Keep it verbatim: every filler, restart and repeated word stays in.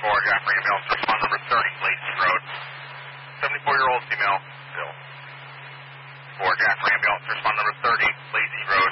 for Jaffrey Ambulance, respond number thirty, Lacey Road. seventy-four-year-old female, Bill. For Jaffrey Ambulance, respond number thirty, Lacey Road.